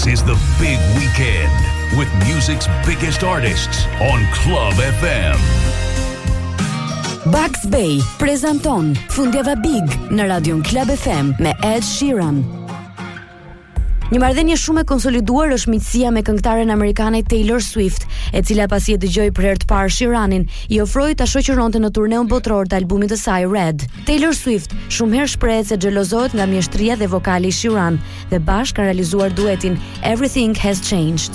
This is the big weekend with music's biggest artists on Club FM. Bugs Bay prezanton Fundjava Big në Radion Club FM me Ed Sheeran. Një marrëdhënie shumë e konsoliduar është miqësia me këngëtaren amerikane Taylor Swift, e cila pasi e dëgjoi për herë të parë Sheeranin, i ofroi ta shoqëronte në turneun botror të albumit të saj Red. Taylor Swift shumë herë shprehet se xhelozohet nga mjeshtria dhe vokali i Sheeran dhe bashkë kanë realizuar duetin Everything Has Changed.